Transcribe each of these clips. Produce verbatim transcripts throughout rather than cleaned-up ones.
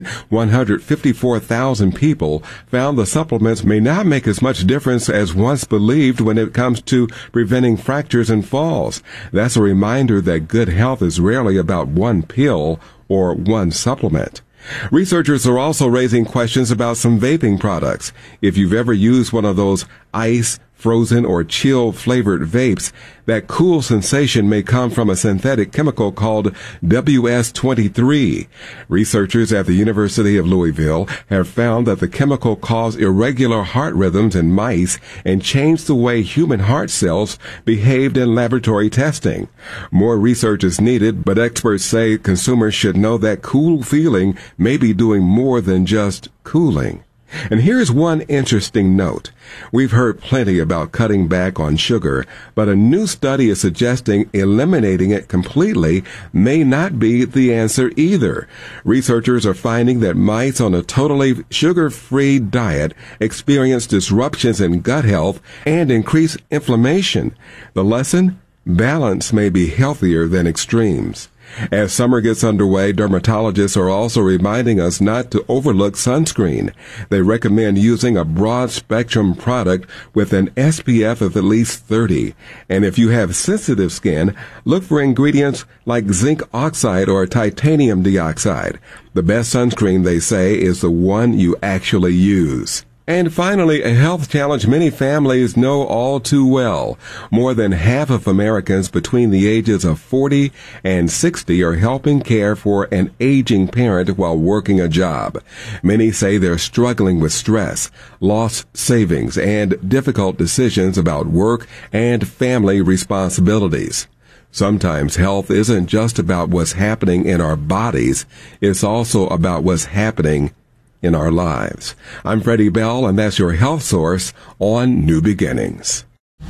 one hundred fifty-four thousand people found the supplements may not make as much difference as once believed when it comes to preventing fractures and falls. That's a reminder that good health is rarely about one pill or one supplement. Researchers are also raising questions about some vaping products. If you've ever used one of those ice, frozen, or chill flavored vapes, that cool sensation may come from a synthetic chemical called W S twenty-three. Researchers at the University of Louisville have found that the chemical caused irregular heart rhythms in mice and changed the way human heart cells behaved in laboratory testing. More research is needed, but experts say consumers should know that cool feeling may be doing more than just cooling. And here's one interesting note. We've heard plenty about cutting back on sugar, but a new study is suggesting eliminating it completely may not be the answer either. Researchers are finding that mice on a totally sugar-free diet experience disruptions in gut health and increase inflammation. The lesson? Balance may be healthier than extremes. As summer gets underway, dermatologists are also reminding us not to overlook sunscreen. They recommend using a broad-spectrum product with an S P F of at least thirty. And if you have sensitive skin, look for ingredients like zinc oxide or titanium dioxide. The best sunscreen, they say, is the one you actually use. And finally, a health challenge many families know all too well. More than half of Americans between the ages of forty and sixty are helping care for an aging parent while working a job. Many say they're struggling with stress, lost savings, and difficult decisions about work and family responsibilities. Sometimes health isn't just about what's happening in our bodies, it's also about what's happening in our lives. I'm Freddie Bell, and that's your health source on New Beginnings.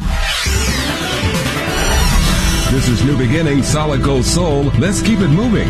This is New Beginnings, Solid Gold Soul. Let's keep it moving.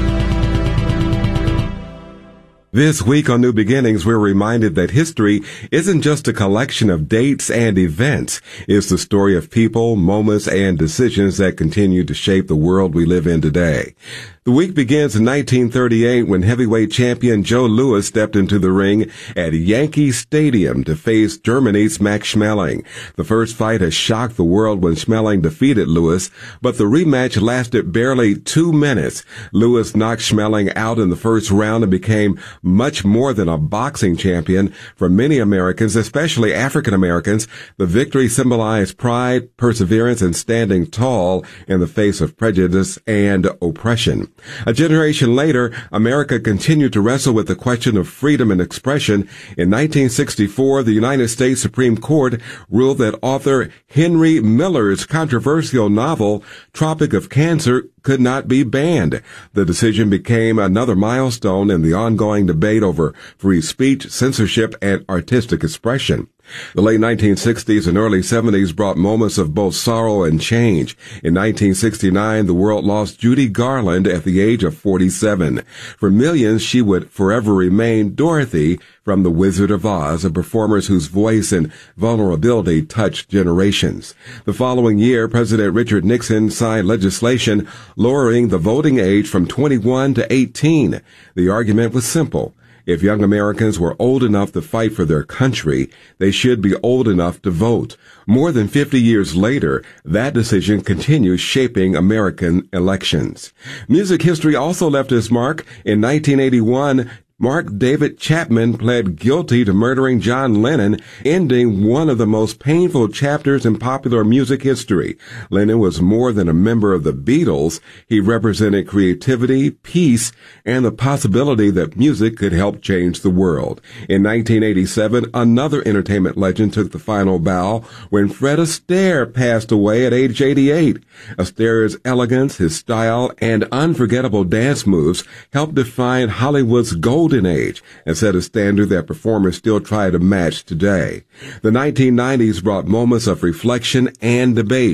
This week on New Beginnings, we're reminded that history isn't just a collection of dates and events. It's the story of people, moments, and decisions that continue to shape the world we live in today. The week begins in nineteen thirty-eight when heavyweight champion Joe Louis stepped into the ring at Yankee Stadium to face Germany's Max Schmeling. The first fight has shocked the world when Schmeling defeated Louis, but the rematch lasted barely two minutes. Louis knocked Schmeling out in the first round and became much more than a boxing champion. For many Americans, especially African Americans, the victory symbolized pride, perseverance, and standing tall in the face of prejudice and oppression. A generation later, America continued to wrestle with the question of freedom and expression. In nineteen sixty-four, the United States Supreme Court ruled that author Henry Miller's controversial novel, Tropic of Cancer, could not be banned. The decision became another milestone in the ongoing debate over free speech, censorship, and artistic expression. The late nineteen sixties and early seventies brought moments of both sorrow and change. In nineteen sixty-nine, the world lost Judy Garland at the age of forty-seven. For millions, she would forever remain Dorothy from The Wizard of Oz, a performer whose voice and vulnerability touched generations. The following year, President Richard Nixon signed legislation lowering the voting age from twenty-one to eighteen. The argument was simple. If young Americans were old enough to fight for their country, they should be old enough to vote. More than fifty years later, that decision continues shaping American elections. Music history also left its mark. In nineteen eighty-one, Mark David Chapman pled guilty to murdering John Lennon, ending one of the most painful chapters in popular music history. Lennon was more than a member of the Beatles. He represented creativity, peace, and the possibility that music could help change the world. In nineteen eighty-seven, another entertainment legend took the final bow when Fred Astaire passed away at age eighty-eight. Astaire's elegance, his style, and unforgettable dance moves helped define Hollywood's golden age and set a standard that performers still try to match today. The nineteen nineties brought moments of reflection and debate.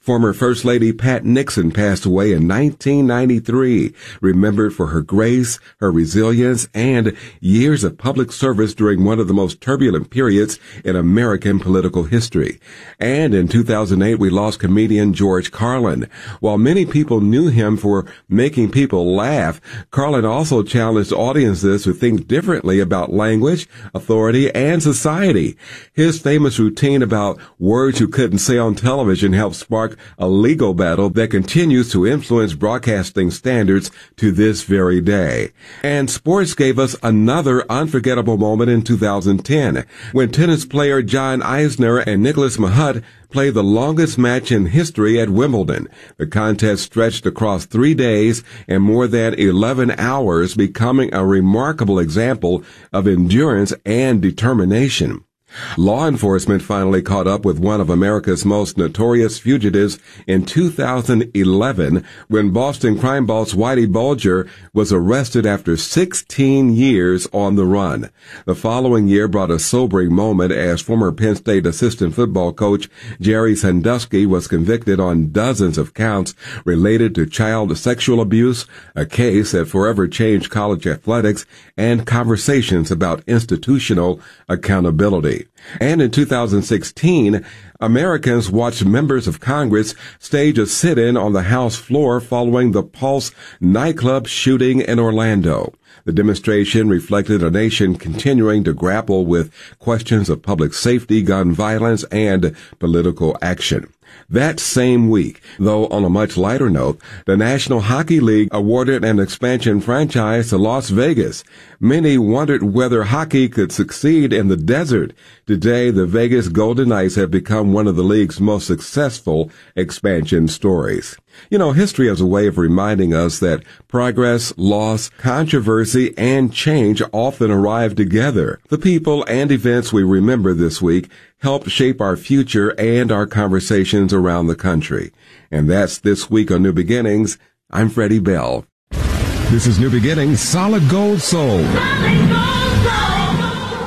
Former First Lady Pat Nixon passed away in nineteen ninety-three, remembered for her grace, her resilience, and years of public service during one of the most turbulent periods in American political history. And in two thousand eight, we lost comedian George Carlin. While many people knew him for making people laugh, Carlin also challenged audiences to think differently about language, authority, and society. His famous routine about words you couldn't say on television helped spark a legal battle that continues to influence broadcasting standards to this very day. And sports gave us another unforgettable moment in two thousand ten when tennis player John Isner and Nicholas Mahut played the longest match in history at Wimbledon. The contest stretched across three days and more than eleven hours, becoming a remarkable example of endurance and determination. Law enforcement finally caught up with one of America's most notorious fugitives in two thousand eleven when Boston crime boss Whitey Bulger was arrested after sixteen years on the run. The following year brought a sobering moment as former Penn State assistant football coach Jerry Sandusky was convicted on dozens of counts related to child sexual abuse, a case that forever changed college athletics and conversations about institutional accountability. And in two thousand sixteen, Americans watched members of Congress stage a sit-in on the House floor following the Pulse nightclub shooting in Orlando. The demonstration reflected a nation continuing to grapple with questions of public safety, gun violence, and political action. That same week, though on a much lighter note, the National Hockey League awarded an expansion franchise to Las Vegas. Many wondered whether hockey could succeed in the desert. Today, the Vegas Golden Knights have become one of the league's most successful expansion stories. You know, history has a way of reminding us that progress, loss, controversy, and change often arrive together. The people and events we remember this week help shape our future and our conversations around the country. And that's This Week on New Beginnings. I'm Freddie Bell. This is New Beginnings, Solid Gold Soul. Solid Gold Soul.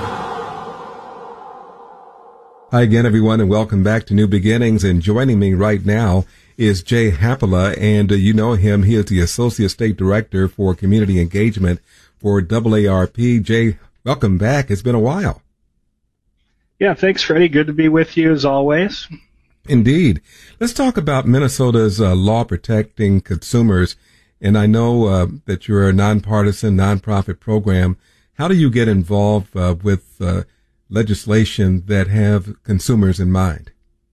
Hi again, everyone, and welcome back to New Beginnings. And joining me right now is Jay Hapola, and uh, you know him. He is the Associate State Director for Community Engagement for A A R P. Jay, welcome back. It's been a while. Yeah, thanks, Freddie. Good to be with you as always. Indeed. Let's talk about Minnesota's uh, law protecting consumers. And I know uh, that you're a nonpartisan, nonprofit program. How do you get involved uh, with uh, legislation that have consumers in mind?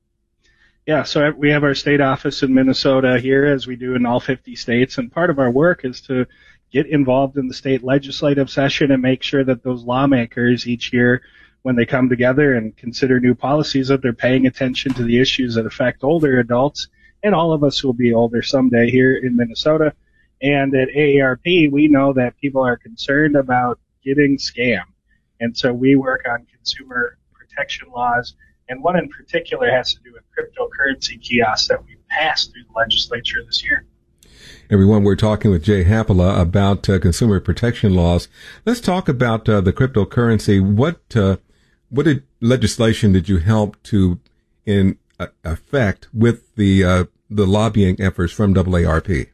Yeah, so we have our state office in Minnesota here, as we do in all fifty states. And part of our work is to get involved in the state legislative session and make sure that those lawmakers each year, when they come together and consider new policies, that they're paying attention to the issues that affect older adults, and all of us will be older someday here in Minnesota. And at A A R P, we know that people are concerned about getting scammed. And so we work on consumer protection laws, and one in particular has to do with cryptocurrency kiosks that we passed through the legislature this year. Everyone, we're talking with Jay Hapola about uh, consumer protection laws. Let's talk about uh, the cryptocurrency. What uh, what did legislation did you help to in uh, effect with the uh, the lobbying efforts from A A R P?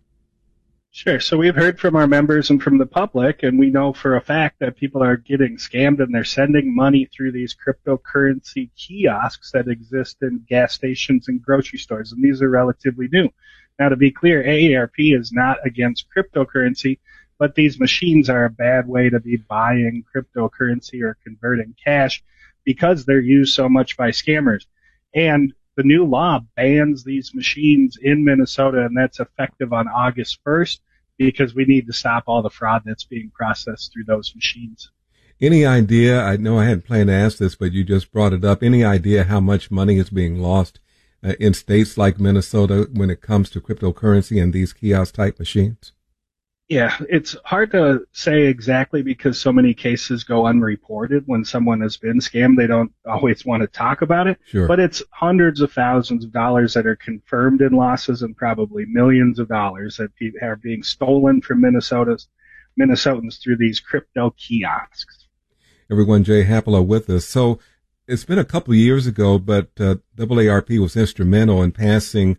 Sure. So we've heard from our members and from the public, and we know for a fact that people are getting scammed and they're sending money through these cryptocurrency kiosks that exist in gas stations and grocery stores, and these are relatively new. Now, to be clear, A A R P is not against cryptocurrency, but these machines are a bad way to be buying cryptocurrency or converting cash because they're used so much by scammers. And the new law bans these machines in Minnesota, and that's effective on August first because we need to stop all the fraud that's being processed through those machines. Any idea, I know I hadn't planned to ask this, but you just brought it up, any idea how much money is being lost uh, in states like Minnesota when it comes to cryptocurrency and these kiosk-type machines? Yeah, it's hard to say exactly because so many cases go unreported. When someone has been scammed, they don't always want to talk about it. Sure. But it's hundreds of thousands of dollars that are confirmed in losses and probably millions of dollars that are being stolen from Minnesota's Minnesotans through these crypto kiosks. Everyone, Jay Hapola with us. So it's been a couple of years ago, but uh, A A R P was instrumental in passing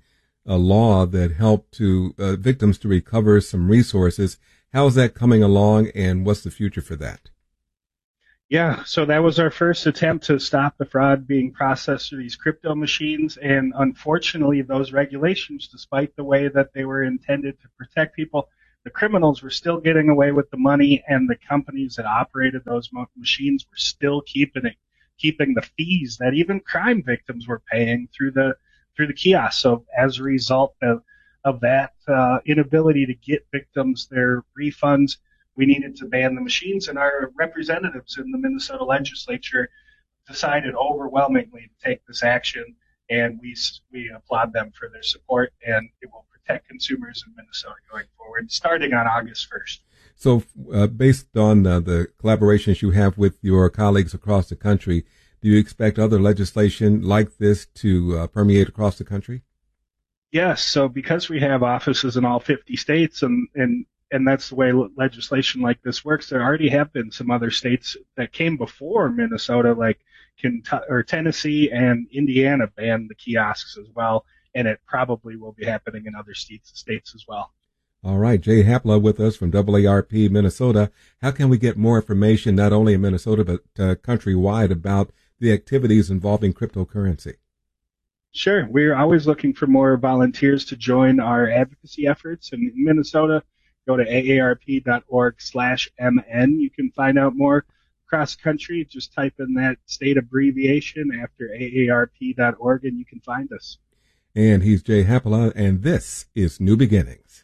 a law that helped to uh, victims to recover some resources. How's that coming along, and what's the future for that? Yeah, so that was our first attempt to stop the fraud being processed through these crypto machines. And unfortunately, those regulations, despite the way that they were intended to protect people, the criminals were still getting away with the money, and the companies that operated those machines were still keeping it, keeping the fees that even crime victims were paying through the through the kiosks. So as a result of, of that uh, inability to get victims their refunds, we needed to ban the machines, and our representatives in the Minnesota legislature decided overwhelmingly to take this action, and we we applaud them for their support, and it will protect consumers in Minnesota going forward, starting on August first. So uh, based on uh, the collaborations you have with your colleagues across the country, do you expect other legislation like this to uh, permeate across the country? Yes, so because we have offices in all fifty states, and, and and that's the way legislation like this works. There already have been some other states that came before Minnesota, like Kentucky, or Tennessee and Indiana, banned the kiosks as well, and it probably will be happening in other states, states as well. All right, Jay Hapla with us from A A R P Minnesota. How can we get more information, not only in Minnesota but uh, countrywide, about the activities involving cryptocurrency? Sure, we're always looking for more volunteers to join our advocacy efforts. In Minnesota, go to A A R P dot org slash M N. You can find out more across the country. Just type in that state abbreviation after A A R P dot org and you can find us. And he's Jay Hapala, and this is New Beginnings.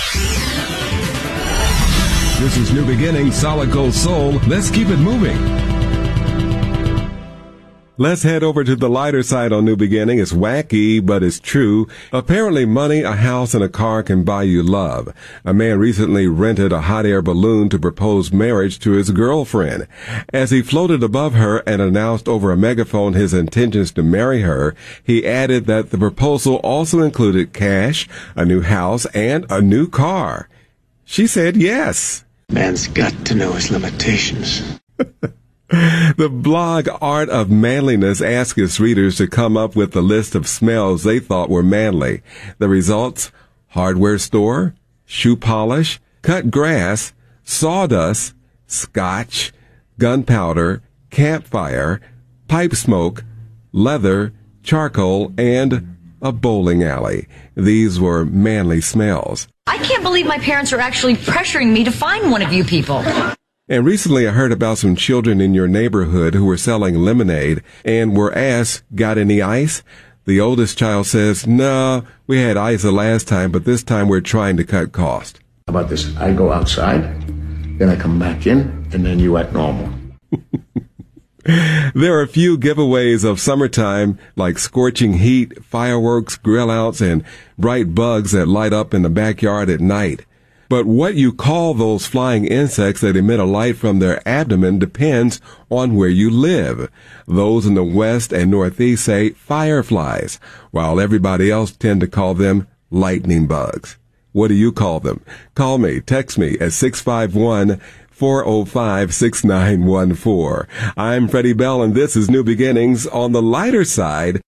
This is New Beginnings, Solid Gold Soul. Let's keep it moving. Let's head over to the lighter side on New Beginning. It's wacky, but it's true. Apparently money, a house, and a car can buy you love. A man recently rented a hot air balloon to propose marriage to his girlfriend. As he floated above her and announced over a megaphone his intentions to marry her, he added that the proposal also included cash, a new house, and a new car. She said yes. Man's got to know his limitations. The blog Art of Manliness asked its readers to come up with a list of smells they thought were manly. The results: hardware store, shoe polish, cut grass, sawdust, scotch, gunpowder, campfire, pipe smoke, leather, charcoal, and a bowling alley. These were manly smells. I can't believe my parents are actually pressuring me to find one of you people. And recently I heard about some children in your neighborhood who were selling lemonade and were asked, got any ice? The oldest child says, no, we had ice the last time, but this time we're trying to cut cost. How about this? I go outside, then I come back in, and then you act normal. There are a few giveaways of summertime, like scorching heat, fireworks, grill outs, and bright bugs that light up in the backyard at night. But what you call those flying insects that emit a light from their abdomen depends on where you live. Those in the west and northeast say fireflies, while everybody else tend to call them lightning bugs. What do you call them? Call me, text me at six five one, four oh five, six nine one four. I'm Freddie Bell, and this is New Beginnings. On the lighter side,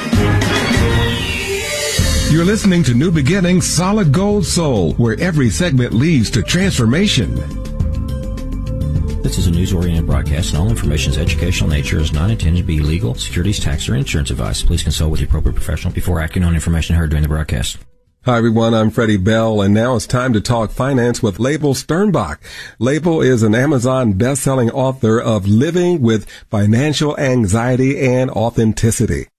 you're listening to New Beginnings, Solid Gold Soul, where every segment leads to transformation. This is a news-oriented broadcast, and all information is educational nature, is not intended to be legal, securities, tax, or insurance advice. Please consult with the appropriate professional before acting on information heard during the broadcast. Hi, everyone. I'm Freddie Bell, and now it's time to talk finance with Label Sternbach. Label is an Amazon best-selling author of Living with Financial Anxiety and Authenticity.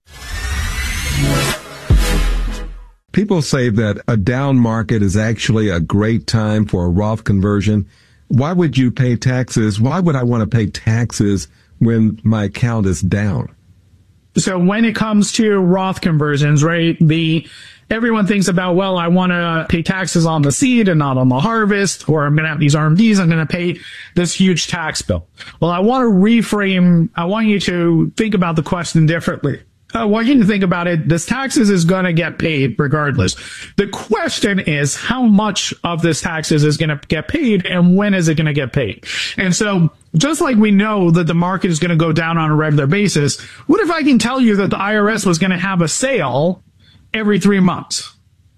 People say that a down market is actually a great time for a Roth conversion. Why would you pay taxes? Why would I want to pay taxes when my account is down? So when it comes to Roth conversions, right, the everyone thinks about, well, I want to pay taxes on the seed and not on the harvest, or I'm going to have these R M Ds, I'm going to pay this huge tax bill. Well, I want to reframe, I want you to think about the question differently. I want you to think about it. This taxes is going to get paid regardless. The question is how much of this taxes is going to get paid and when is it going to get paid? And so just like we know that the market is going to go down on a regular basis, what if I can tell you that the I R S was going to have a sale every three months?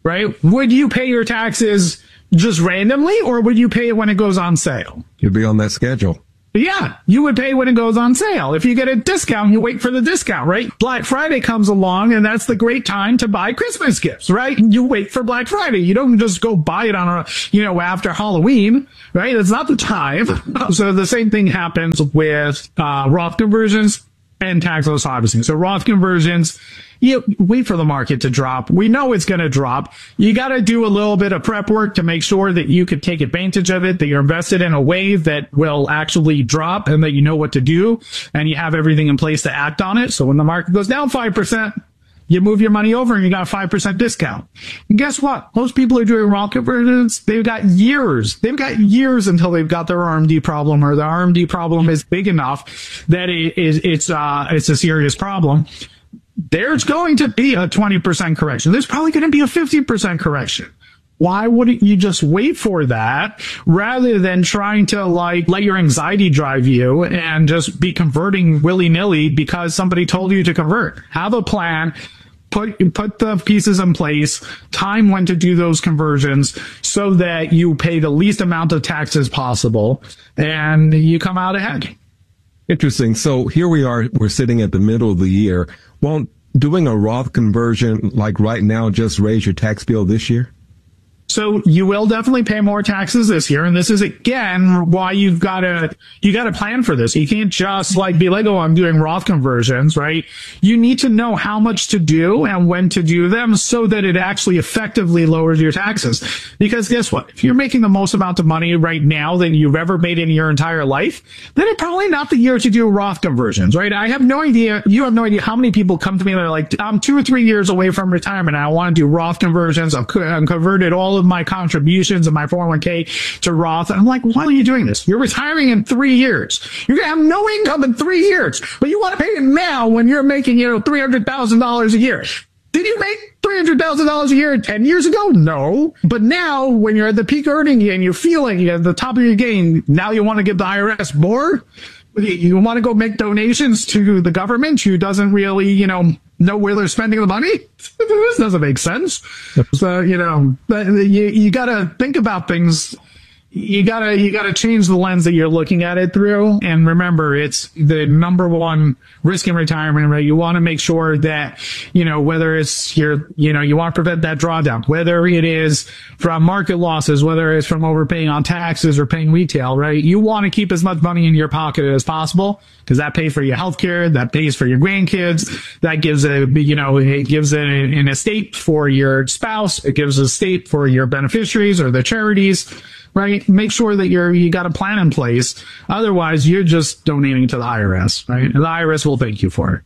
right? Would you pay your taxes just randomly, or would you pay it when it goes on sale? You'd be on that schedule. Yeah, you would pay when it goes on sale. If you get a discount, you wait for the discount, right? Black Friday comes along, and that's the great time to buy Christmas gifts, right? You wait for Black Friday. You don't just go buy it on a, you know, after Halloween, right? It's not the time. So the same thing happens with uh Roth conversions and tax loss harvesting. So Roth conversions, you wait for the market to drop. We know it's going to drop. You got to do a little bit of prep work to make sure that you can take advantage of it, that you're invested in a way that will actually drop and that you know what to do and you have everything in place to act on it. So when the market goes down five percent, you move your money over and you got a five percent discount. And guess what? Most people are doing Roth conversions. They've got years. They've got years until they've got their R M D problem, or the R M D problem is big enough that it is, it's, uh, it's a serious problem. There's going to be a twenty percent correction. There's probably going to be a fifty percent correction. Why wouldn't you just wait for that rather than trying to like let your anxiety drive you and just be converting willy-nilly because somebody told you to convert? Have a plan. Put, put the pieces in place, time when to do those conversions so that you pay the least amount of taxes possible and you come out ahead. Interesting. So here we are, we're sitting at the middle of the year. Won't doing a Roth conversion like right now just raise your tax bill this year? So you will definitely pay more taxes this year. And this is, again, why you've got to, you got to plan for this. You can't just like be like, oh, I'm doing Roth conversions, right? You need to know how much to do and when to do them so that it actually effectively lowers your taxes. Because guess what? If you're making the most amount of money right now than you've ever made in your entire life, then it's probably not the year to do Roth conversions, right? I have no idea. You have no idea how many people come to me and they're like, I'm two or three years away from retirement. And I want to do Roth conversions. I've, I've converted all of my contributions and my four oh one k to Roth. And I'm like, why are you doing this? You're retiring in three years. You're going to have no income in three years, but you want to pay it now when you're making, you know, three hundred thousand dollars a year. Did you make three hundred thousand dollars a year ten years ago? No. But now when you're at the peak earning and you're feeling you're at the top of your game, now you want to give the I R S more? You want to go make donations to the government who doesn't really, you know, know where they're spending the money? This doesn't make sense. So, you know, you, you got to think about things. You gotta, you gotta change the lens that you're looking at it through. And remember, it's the number one risk in retirement, right? You want to make sure that, you know, whether it's your, you know, you want to prevent that drawdown, whether it is from market losses, whether it's from overpaying on taxes or paying retail, right? You want to keep as much money in your pocket as possible because that pays for your health care, that pays for your grandkids, that gives a, you know, it gives an, an estate for your spouse, it gives an estate for your beneficiaries or the charities. Right? Make sure that you're, you got a plan in place. Otherwise, you're just donating to the I R S, right? And the I R S will thank you for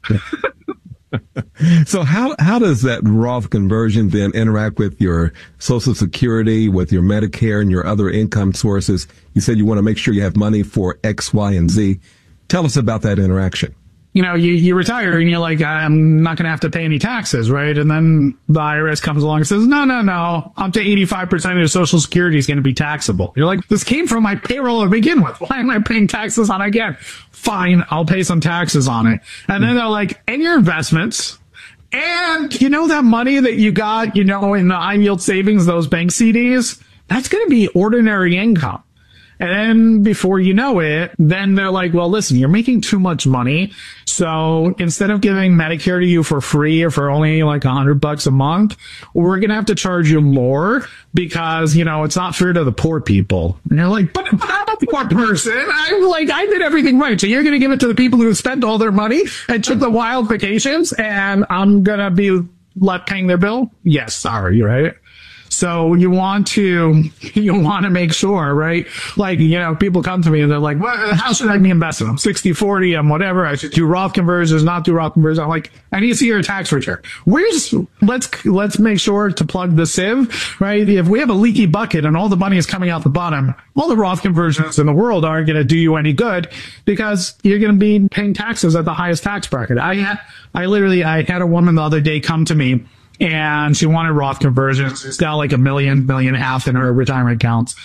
it. So how, how does that Roth conversion then interact with your Social Security, with your Medicare and your other income sources? You said you want to make sure you have money for X, Y, and Z. Tell us about that interaction. You know, you, you retire and you're like, I'm not going to have to pay any taxes, right? And then the I R S comes along and says, no, no, no, up to eighty-five percent of your Social Security is going to be taxable. You're like, this came from my payroll to begin with. Why am I paying taxes on it again? Fine, I'll pay some taxes on it. And then they're like, and your investments, and you know that money that you got, you know, in the high yield savings, those bank C Ds, that's going to be ordinary income. And then before you know it, then they're like, well, listen, you're making too much money. So instead of giving Medicare to you for free or for only like a hundred bucks a month, we're going to have to charge you more because, you know, it's not fair to the poor people. And you're like, but, but I'm a poor person. I'm like, I did everything right. So you're going to give it to the people who spent all their money and took the wild vacations and I'm going to be left paying their bill? Yes, sorry, right? So you want to, you want to make sure, right? Like, you know, people come to me and they're like, well, how should I be invested? I'm sixty forty, I'm whatever. I should do Roth conversions, not do Roth conversions. I'm like, I need to see your tax return. Where's, let's, let's make sure to plug the sieve, right? If we have a leaky bucket and all the money is coming out the bottom, all the Roth conversions in the world aren't going to do you any good because you're going to be paying taxes at the highest tax bracket. I had, I literally, I had a woman the other day come to me and she wanted Roth conversions. She's got like a million, million and a half in her retirement accounts.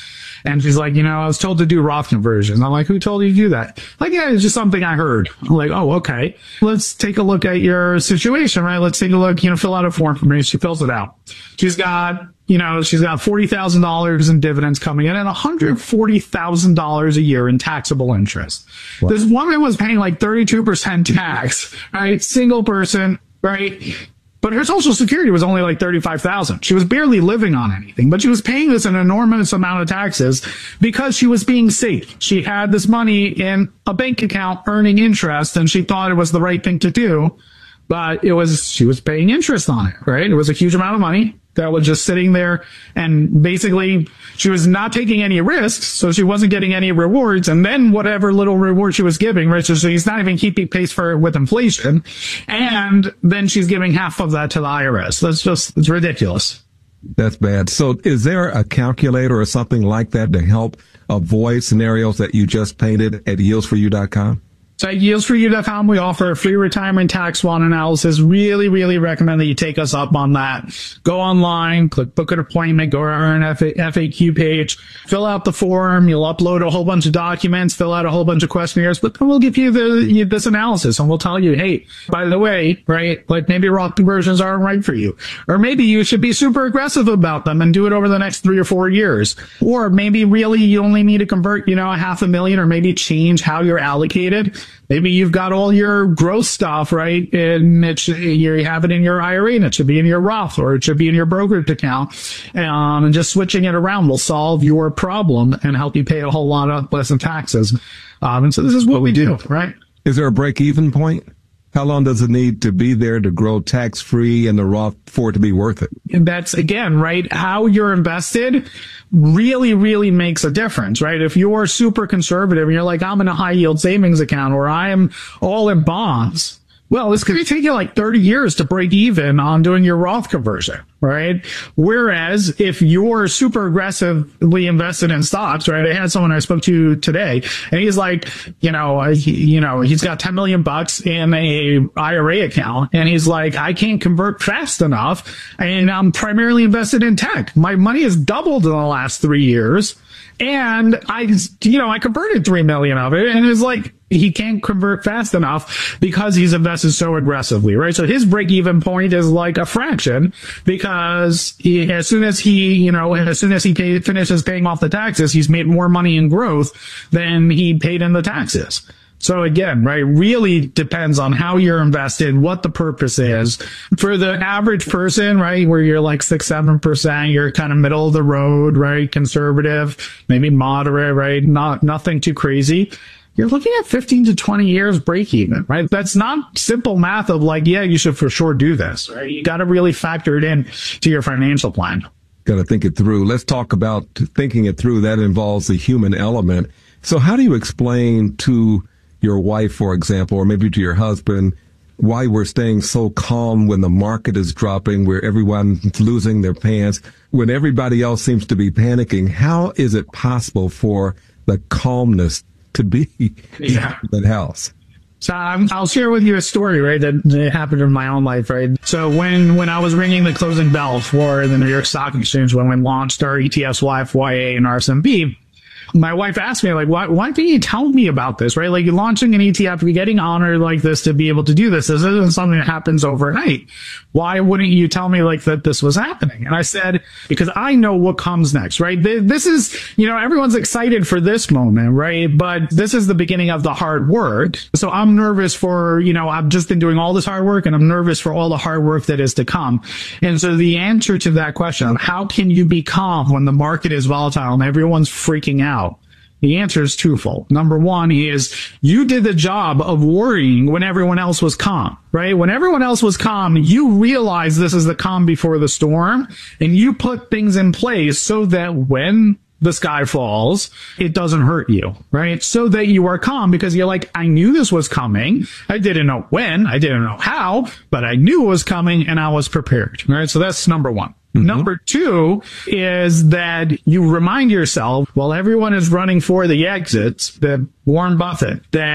And she's like, you know, I was told to do Roth conversions. I'm like, who told you to do that? Like, yeah, it's just something I heard. I'm like, oh, okay. Let's take a look at your situation, right? Let's take a look, you know, fill out a form for me. She fills it out. She's got, you know, she's got forty thousand dollars in dividends coming in and one hundred forty thousand dollars a year in taxable interest. Wow. This woman was paying like thirty-two percent tax, right? Single person, right? But her Social Security was only like thirty-five thousand dollars. She was barely living on anything, but she was paying this an enormous amount of taxes because she was being safe. She had this money in a bank account earning interest, and she thought it was the right thing to do. But it was, she was paying interest on it, right? It was a huge amount of money that was just sitting there, and basically she was not taking any risks, so she wasn't getting any rewards. And then whatever little reward she was giving, right? So she's not even keeping pace for with inflation, and then she's giving half of that to the I R S. That's just, it's ridiculous. That's bad. So is there a calculator or something like that to help avoid scenarios that you just painted at yields for you dot com? So at yields for you dot com, we offer a free retirement tax SWOT analysis. Really, really recommend that you take us up on that. Go online, click book an appointment, go to our F A Q page, fill out the form. You'll upload a whole bunch of documents, fill out a whole bunch of questionnaires, but then we'll give you the, this analysis, and we'll tell you, hey, by the way, right, like maybe Roth conversions aren't right for you. Or maybe you should be super aggressive about them and do it over the next three or four years. Or maybe really you only need to convert, you know, a half a million, or maybe change how you're allocated. Maybe you've got all your growth stuff, right? And it should, you have it in your I R A, and it should be in your Roth, or it should be in your brokerage account. Um, and just switching it around will solve your problem and help you pay a whole lot of less in taxes. Um, and so this is what we do, right? Is there a break-even point? How long does it need to be there to grow tax-free in the Roth for it to be worth it? And that's, again, right, how you're invested really, really makes a difference, right? If you're super conservative and you're like, I'm in a high-yield savings account, or I am all in bonds, well, this could take you like thirty years to break even on doing your Roth conversion, right? Whereas if you're super aggressively invested in stocks, right? I had someone I spoke to today, and he's like, you know, he, you know, he's got ten million bucks in a I R A account, and he's like, I can't convert fast enough, and I'm primarily invested in tech. My money has doubled in the last three years. And I, you know, I converted three million of it, and it's like, he can't convert fast enough because he's invested so aggressively, right? So his break-even point is like a fraction, because he, as soon as he, you know, as soon as he pay, finishes paying off the taxes, he's made more money in growth than he paid in the taxes. So again, right, really depends on how you're invested, what the purpose is. For the average person, right, where you're like six, seven percent, you're kind of middle of the road, right, conservative, maybe moderate, right, not, nothing too crazy. You're looking at fifteen to twenty years break even, right? That's not simple math of like, yeah, you should for sure do this, right? You got to really factor it in to your financial plan. Got to think it through. Let's talk about thinking it through. That involves the human element. So how do you explain to your wife, for example, or maybe to your husband, why we're staying so calm when the market is dropping, where everyone's losing their pants, when everybody else seems to be panicking? How is it possible for the calmness to be yeah. in the house? So um, I'll share with you a story, right, that, that happened in my own life, right? So when, when I was ringing the closing bell for the New York Stock Exchange, when we launched our E T Fs, Y F Y A, and R S M B, my wife asked me, like, why, why didn't you tell me about this, right? Like, you're launching an E T F, you're getting honored like this to be able to do this. This isn't something that happens overnight. Why wouldn't you tell me, like, that this was happening? And I said, because I know what comes next, right? This is, you know, everyone's excited for this moment, right? But this is the beginning of the hard work. So I'm nervous for, you know, I've just been doing all this hard work, and I'm nervous for all the hard work that is to come. And so the answer to that question, how can you be calm when the market is volatile and everyone's freaking out? The answer is twofold. Number one is you did the job of worrying when everyone else was calm, right? When everyone else was calm, you realized this is the calm before the storm, and you put things in place so that when the sky falls, it doesn't hurt you, right? So that you are calm, because you're like, I knew this was coming. I didn't know when, I didn't know how, but I knew it was coming, and I was prepared, right? So that's number one. Mm-hmm. Number two is that you remind yourself, while everyone is running for the exits, that Warren Buffett, that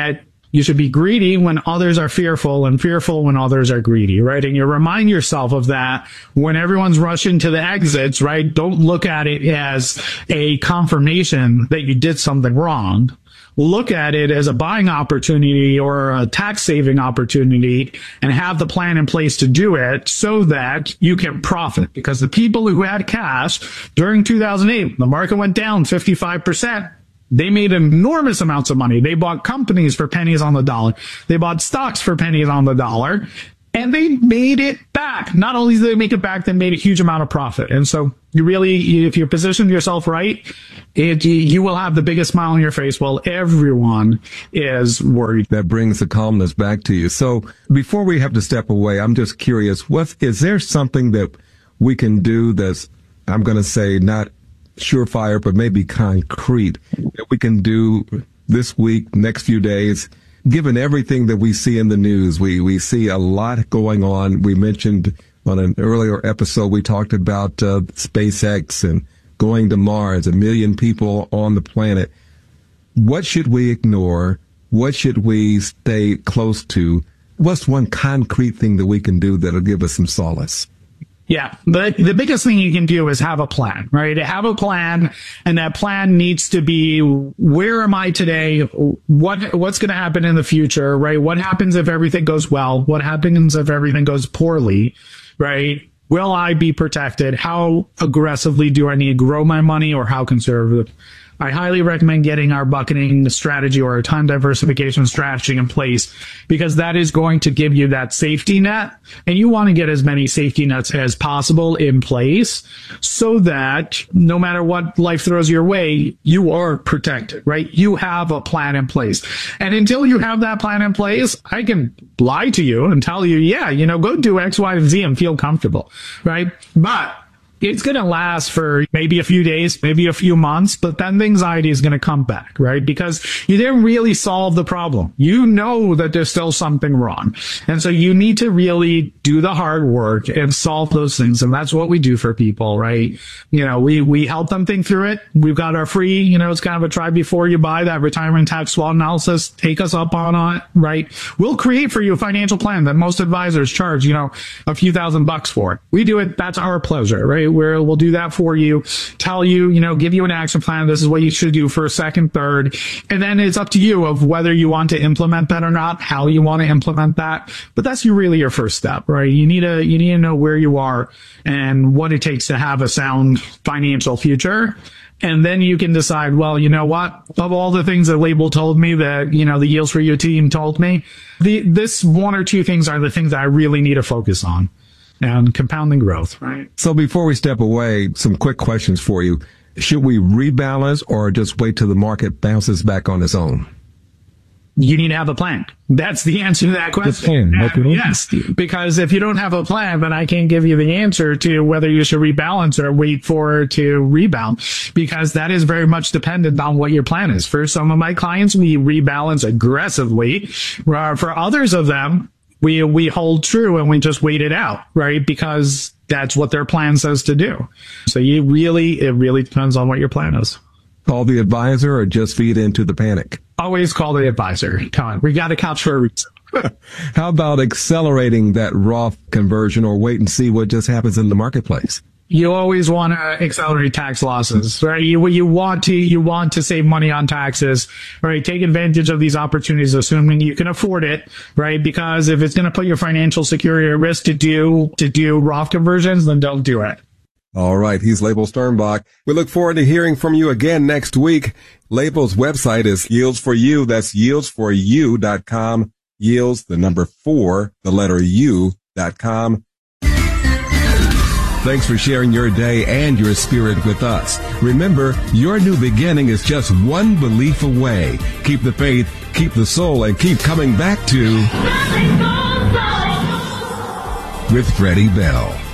You should be greedy when others are fearful and fearful when others are greedy, right? And you remind yourself of that when everyone's rushing to the exits, right? Don't look at it as a confirmation that you did something wrong. Look at it as a buying opportunity or a tax saving opportunity and have the plan in place to do it so that you can profit. Because the people who had cash during two thousand eight, the market went down fifty-five percent. They made enormous amounts of money. They bought companies for pennies on the dollar. They bought stocks for pennies on the dollar. And they made it back. Not only did they make it back, they made a huge amount of profit. And so you really, if you position yourself right, it, you will have the biggest smile on your face while everyone is worried. That brings the calmness back to you. So before we have to step away, I'm just curious, what, is there something that we can do that's, I'm going to say, not surefire, but maybe concrete, that we can do this week, next few days? Given everything that we see in the news, we, we see a lot going on. We mentioned on an earlier episode, we talked about uh, SpaceX and going to Mars, a million people on the planet. What should we ignore? What should we stay close to? What's one concrete thing that we can do that'll give us some solace? Yeah, but the biggest thing you can do is have a plan, right? Have a plan, and that plan needs to be, where am I today? What what's going to happen in the future, right? What happens if everything goes well? What happens if everything goes poorly, right? Will I be protected? How aggressively do I need to grow my money, or how conservative? I highly recommend getting our bucketing strategy or our time diversification strategy in place, because that is going to give you that safety net. And you want to get as many safety nets as possible in place so that no matter what life throws your way, you are protected, right? You have a plan in place. And until you have that plan in place, I can lie to you and tell you, yeah, you know, go do X, Y, and Z and feel comfortable, right? But it's going to last for maybe a few days, maybe a few months, but then the anxiety is going to come back, right? Because you didn't really solve the problem. You know that there's still something wrong. And so you need to really do the hard work and solve those things. And that's what we do for people, right? You know, we, we help them think through it. We've got our free, you know, it's kind of a try before you buy, that retirement tax SWOT analysis. Take us up on it, right? We'll create for you a financial plan that most advisors charge, you know, a few thousand bucks for. We do it. That's our pleasure, right? Where we'll do that for you, tell you, you know, give you an action plan. This is what you should do for a second, third. And then it's up to you of whether you want to implement that or not, how you want to implement that. But that's your, really your first step, right? You need to, you need to know where you are and what it takes to have a sound financial future. And then you can decide, well, you know what? Of all the things that Label told me, that, you know, the Yields for You team told me, the, this one or two things are the things that I really need to focus on. And compounding growth, right? So before we step away, some quick questions for you. Should we rebalance or just wait till the market bounces back on its own? You need to have a plan. That's the answer to that question. The plan. Okay. Yes, because if you don't have a plan, then I can't give you the answer to whether you should rebalance or wait for it to rebound, because that is very much dependent on what your plan is. For some of my clients, we rebalance aggressively. For others of them, we we hold true and we just wait it out, right? Because that's what their plan says to do. So you really, it really depends on what your plan is. Call the advisor or just feed into the panic? Always call the advisor. Come on, we got a couch for a reason. How about accelerating that Roth conversion, or wait and see what just happens in the marketplace? You always want to accelerate tax losses, right? You, you want to, you want to save money on taxes, right? Take advantage of these opportunities, assuming you can afford it, right? Because if it's going to put your financial security at risk to do, to do Roth conversions, then don't do it. All right. He's Label Sternbach. We look forward to hearing from you again next week. Label's website is Yields for You. That's yields for you dot com. Yields, the number four, the letter U dot com. Thanks for sharing your day and your spirit with us. Remember, your new beginning is just one belief away. Keep the faith, keep the soul, and keep coming back to with Freddie Bell.